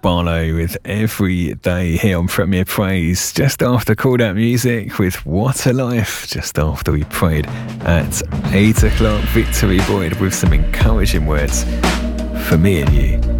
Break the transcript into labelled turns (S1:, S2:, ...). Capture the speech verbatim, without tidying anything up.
S1: Barlow with Every Day here on Premier Praise, just after Called Out Music with What a Life, just after we prayed at eight o'clock. Victory Boyd with some encouraging words for me and you.